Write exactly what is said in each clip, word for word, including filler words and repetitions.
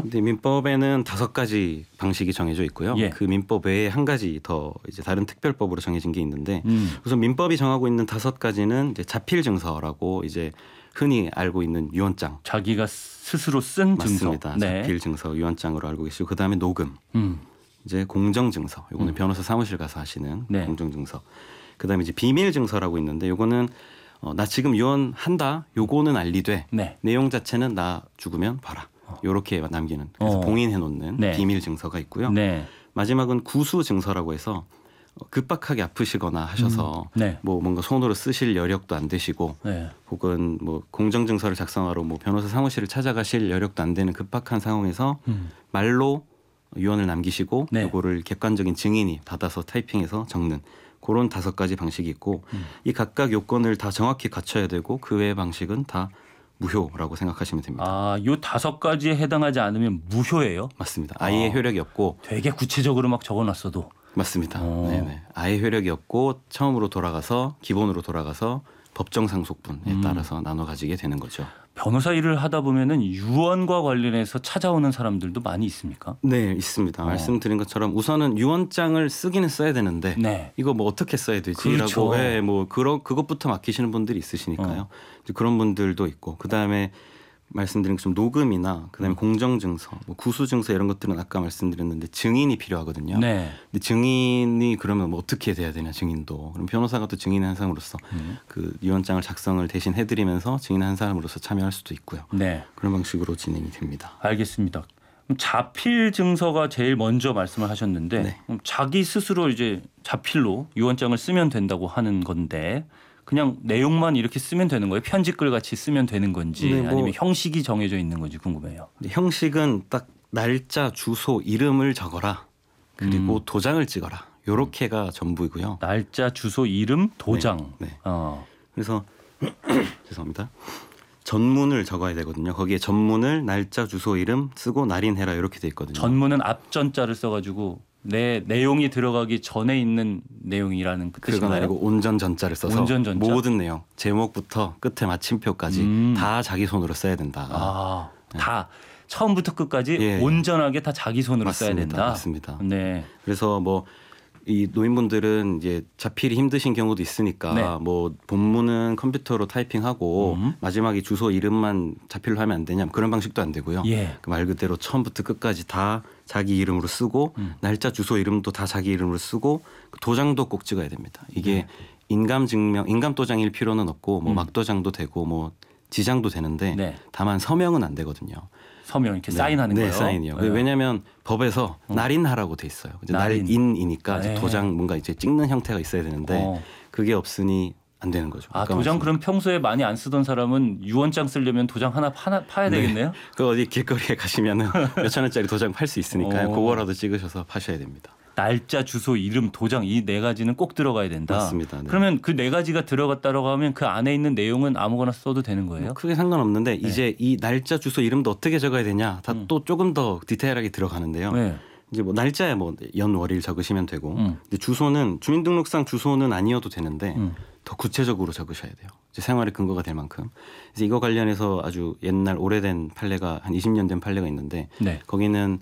근데 민법에는 다섯 가지 방식이 정해져 있고요. 예. 그 민법 외에 한 가지 더 이제 다른 특별법으로 정해진 게 있는데 음. 우선 민법이 정하고 있는 다섯 가지는 이제 자필 증서라고 이제 흔히 알고 있는 유언장. 자기가 스스로 쓴 증서. 맞습니다. 네. 자필 증서 유언장으로 알고 계시고 그다음에 녹음. 음. 이제 공정 증서. 요거는 음. 변호사 사무실 가서 하시는 네. 공정 증서. 그다음에 이제 비밀 증서라고 있는데 요거는 어, 나 지금 유언한다. 요거는 알리되 네. 내용 자체는 나 죽으면 봐라. 요렇게 남기는 그래서 어. 봉인해 놓는 네. 비밀 증서가 있고요. 네. 마지막은 구수 증서라고 해서 급박하게 아프시거나 하셔서 음. 네. 뭐 뭔가 손으로 쓰실 여력도 안 되시고 네. 혹은 뭐 공정 증서를 작성하러 뭐 변호사 사무실을 찾아가실 여력도 안 되는 급박한 상황에서 음. 말로 유언을 남기시고 네. 요거를 객관적인 증인이 받아서 타이핑해서 적는 그런 다섯 가지 방식이 있고 음. 이 각각 요건을 다 정확히 갖춰야 되고 그 외의 방식은 다 무효라고 생각하시면 됩니다. 아, 요 다섯 가지에 해당하지 않으면 무효예요? 맞습니다. 아예 아. 효력이 없고 되게 구체적으로 막 적어놨어도. 맞습니다. 어. 네네. 아예 효력이 없고 처음으로 돌아가서 기본으로 돌아가서 법정 상속분에 음. 따라서 나눠 가지게 되는 거죠. 변호사 일을 하다 보면은 유언과 관련해서 찾아오는 사람들도 많이 있습니까? 네, 있습니다. 어. 말씀드린 것처럼 우선은 유언장을 쓰기는 써야 되는데 네. 이거 뭐 어떻게 써야 되지라고 그렇죠. 해, 뭐 그런 그것부터 막히시는 분들이 있으시니까요. 어. 이제 그런 분들도 있고 그 다음에 말씀드린 것처럼 녹음이나 그다음에 음. 공정증서, 뭐 구수증서 이런 것들은 아까 말씀드렸는데 증인이 필요하거든요. 네. 근데 증인이 그러면 뭐 어떻게 돼야 되냐 증인도 그럼 변호사가 또 증인의 한 사람으로서 음. 그 유언장을 작성을 대신 해드리면서 증인 한 사람으로서 참여할 수도 있고요. 네. 그런 방식으로 진행이 됩니다. 알겠습니다. 그럼 자필 증서가 제일 먼저 말씀을 하셨는데 네. 그럼 자기 스스로 이제 자필로 유언장을 쓰면 된다고 하는 건데 그냥 내용만 이렇게 쓰면 되는 거예요? 편지글 같이 쓰면 되는 건지 네, 뭐 아니면 형식이 정해져 있는 건지 궁금해요. 근데 형식은 딱 날짜, 주소, 이름을 적어라. 그리고 음. 도장을 찍어라. 요렇게가 전부이고요. 날짜, 주소, 이름, 도장. 네, 네. 어. 그래서 죄송합니다. 전문을 적어야 되거든요. 거기에 전문을 날짜, 주소, 이름 쓰고 날인해라 이렇게 돼 있거든요. 전문은 앞전자를 써가지고 내 내용이 들어가기 전에 있는 내용이라는 그 그건 뜻인가요? 아니고 온전 전자를 써서 온전 전자? 모든 내용 제목부터 끝에 마침표까지 음. 다 자기 손으로 써야 된다. 아, 네. 다 처음부터 끝까지 예. 온전하게 다 자기 손으로 맞습니다. 써야 된다. 맞습니다. 네. 그래서 뭐 이 노인분들은 이제 자필이 힘드신 경우도 있으니까 네. 뭐 본문은 컴퓨터로 타이핑하고 음. 마지막에 주소 이름만 자필로 하면 안 되냐 그런 방식도 안 되고요. 예. 그 말 그대로 처음부터 끝까지 다 자기 이름으로 쓰고 음. 날짜 주소 이름도 다 자기 이름으로 쓰고 그 도장도 꼭 찍어야 됩니다. 이게 네. 인감 증명, 인감 도장일 필요는 없고 뭐 음. 막도장도 되고 뭐 지장도 되는데 네. 다만 서명은 안 되거든요. 서명 이렇게 네. 사인하는 네, 거요. 사인이요. 네. 왜냐하면 법에서 어. 날인하라고 돼 있어요. 이제 날인. 날인이니까 이제 네. 도장 뭔가 이제 찍는 형태가 있어야 되는데 어. 그게 없으니 안 되는 거죠. 아 아까 도장 말씀- 그럼 평소에 많이 안 쓰던 사람은 유언장 쓰려면 도장 하나 파나, 파야 네. 되겠네요. 그 어디 길거리에 가시면은 몇천 원짜리 도장 팔 수 있으니까요. 어. 그거라도 찍으셔서 파셔야 됩니다. 날짜, 주소, 이름, 도장 이 네 가지는 꼭 들어가야 된다. 맞습니다. 네. 그러면 그 네 가지가 들어갔다고 하면 그 안에 있는 내용은 아무거나 써도 되는 거예요? 뭐 크게 상관없는데 이제 이 날짜, 주소, 이름도 어떻게 적어야 되냐 다 또 음. 조금 더 디테일하게 들어가는데요. 네. 이제 뭐 날짜에 뭐 연월일 적으시면 되고 음. 이제 주소는 주민등록상 주소는 아니어도 되는데 음. 더 구체적으로 적으셔야 돼요. 이제 생활의 근거가 될 만큼. 그래서 이거 관련해서 아주 옛날 오래된 판례가 한 이십 년 된 판례가 있는데 네. 거기는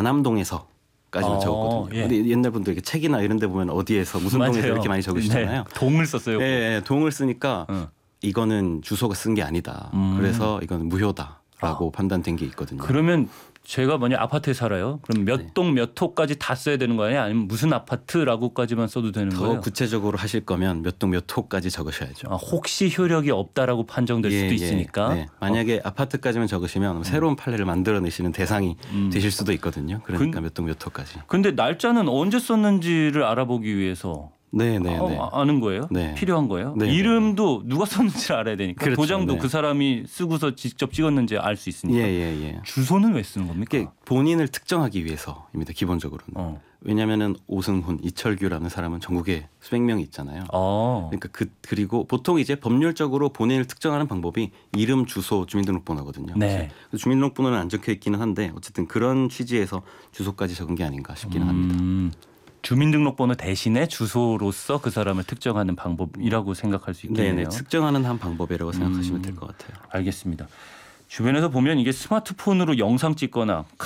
안암동에서까지만 어, 적었거든요. 예. 근데 옛날 분들 이렇게 책이나 이런 데 보면 어디에서 무슨 동에서 맞아요. 이렇게 많이 적으시잖아요. 네. 동을 썼어요. 예, 예, 동을 쓰니까 어. 이거는 주소가 쓴 게 아니다. 음. 그래서 이건 무효다라고 판단된 게 있거든요. 그러면 제가 만약 아파트에 살아요. 그럼 몇 네. 동 몇 호까지 다 써야 되는 거예요? 아니면 무슨 아파트라고까지만 써도 되는 더 거예요? 구체적으로 하실 거면 몇 동 몇 호까지 적으셔야죠. 아, 혹시 효력이 없다라고 판정될 예, 수도 예. 있으니까. 네. 만약에 아파트까지만 적으시면 새로운 판례를 만들어내시는 대상이 음. 되실 수도 있거든요. 그러니까 근- 몇 동 몇 호까지. 근데 날짜는 언제 썼는지를 알아보기 위해서 네, 네, 아, 네. 아는 거예요? 네. 필요한 거예요? 네, 네, 이름도 누가 썼는지를 알아야 되니까 그렇죠, 도장도 네. 그 사람이 쓰고서 직접 찍었는지 알 수 있으니까. 예, 예, 예. 주소는 왜 쓰는 겁니까? 이게 본인을 특정하기 위해서입니다. 기본적으로는. 어. 왜냐하면은 오승훈, 이철규라는 사람은 전국에 수백 명이 있잖아요. 어. 그러니까 그 그리고 보통 이제 법률적으로 본인을 특정하는 방법이 이름, 주소, 주민등록번호거든요. 네. 그래서 주민등록번호는 안 적혀 있기는 한데 어쨌든 그런 취지에서 주소까지 적은 게 아닌가 싶기는 합니다. 음, 주민등록번호 대신에 주소로서 그 사람을 특정하는 방법이라고 생각할 수 있겠네요. 네, 네. 측정하는 한 방법이라고 생각하시면 음. 될 것 같아요. 알겠습니다. 주변에서 보면 이게 스마트폰으로 영상 찍거나